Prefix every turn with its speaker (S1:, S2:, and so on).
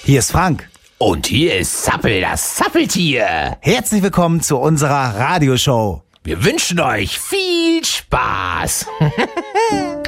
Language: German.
S1: Hier ist Frank.
S2: Und hier ist Zappel, das Zappeltier.
S1: Herzlich willkommen zu unserer Radioshow.
S2: Wir wünschen euch viel Spaß.